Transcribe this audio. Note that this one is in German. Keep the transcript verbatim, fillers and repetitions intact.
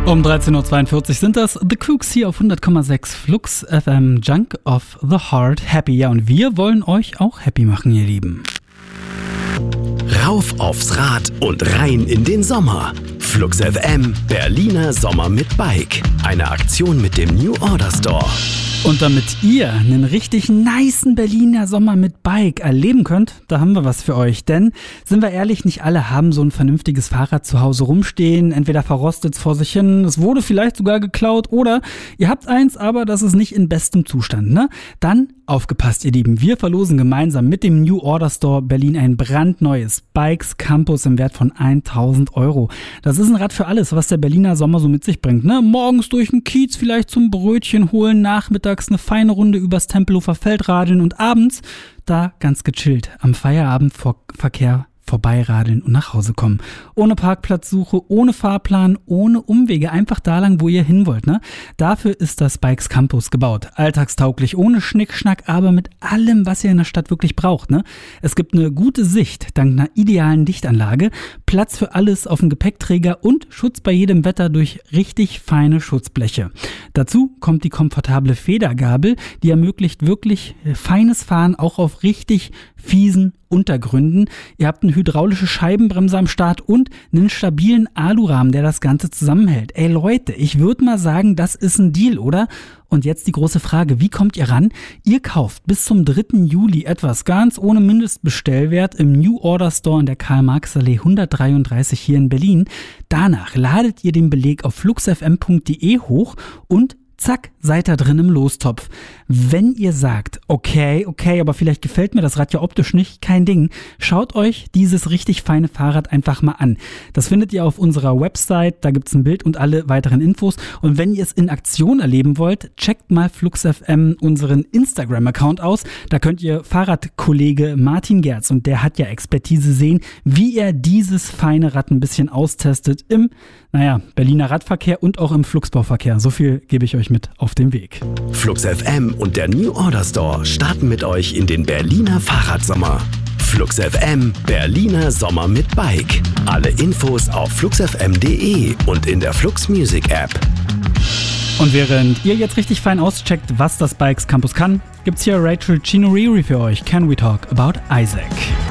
Um dreizehn Uhr zweiundvierzig sind das The Kooks hier auf hundert Komma sechs Flux F M, Junk of the Heart, Happy. Ja, und wir wollen euch auch happy machen, ihr Lieben. Rauf aufs Rad und rein in den Sommer. Flux F M, Berliner Sommer mit Bike. Eine Aktion mit dem New Order Store. Und damit ihr einen richtig nicen Berliner Sommer mit Bike erleben könnt, da haben wir was für euch. Denn, sind wir ehrlich, nicht alle haben so ein vernünftiges Fahrrad zu Hause rumstehen. Entweder verrostet es vor sich hin, es wurde vielleicht sogar geklaut oder ihr habt eins, aber das ist nicht in bestem Zustand, ne? Dann aufgepasst, ihr Lieben. Wir verlosen gemeinsam mit dem New Order Store Berlin ein brandneues Bikes Campus im Wert von tausend Euro. Das ist ein Rad für alles, was der Berliner Sommer so mit sich bringt, ne? Morgens durch den Kiez vielleicht zum Brötchen holen, nachmittags eine feine Runde übers Tempelhofer Feld radeln und abends da ganz gechillt am Feierabendverkehr vorbeiradeln und nach Hause kommen. Ohne Parkplatzsuche, ohne Fahrplan, ohne Umwege, einfach da lang, wo ihr hin wollt, ne? Dafür ist das Bikes Campus gebaut. Alltagstauglich, ohne Schnickschnack, aber mit allem, was ihr in der Stadt wirklich braucht, ne? Es gibt eine gute Sicht, dank einer idealen Lichtanlage, Platz für alles auf dem Gepäckträger und Schutz bei jedem Wetter durch richtig feine Schutzbleche. Dazu kommt die komfortable Federgabel, die ermöglicht wirklich feines Fahren auch auf richtig fiesen Untergründen. Ihr habt eine hydraulische Scheibenbremse am Start und einen stabilen Alurahmen, der das Ganze zusammenhält. Ey Leute, ich würde mal sagen, das ist ein Deal, oder? Und jetzt die große Frage, wie kommt ihr ran? Ihr kauft bis zum dritten Juli etwas ganz ohne Mindestbestellwert im New Order Store in der Karl-Marx-Allee hundertdreiunddreißig hier in Berlin. Danach ladet ihr den Beleg auf fluxfm punkt de hoch und zack, seid da drin im Lostopf. Wenn ihr sagt, okay, okay, aber vielleicht gefällt mir das Rad ja optisch nicht, kein Ding, schaut euch dieses richtig feine Fahrrad einfach mal an. Das findet ihr auf unserer Website, da gibt's ein Bild und alle weiteren Infos. Und wenn ihr es in Aktion erleben wollt, checkt mal FluxFM unseren Instagram-Account aus. Da könnt ihr Fahrradkollege Martin Gerz, und der hat ja Expertise, sehen, wie er dieses feine Rad ein bisschen austestet im, naja, Berliner Radverkehr und auch im Fluxbauverkehr. So viel gebe ich euch mit auf den Weg. Flux F M und der New Order Store starten mit euch in den Berliner Fahrradsommer. Flux F M, Berliner Sommer mit Bike. Alle Infos auf fluxfm punkt de und in der Flux Music App. Und während ihr jetzt richtig fein auscheckt, was das Bikes Campus kann, gibt's hier Rachel Chinuriri für euch. Can we talk about Isaac?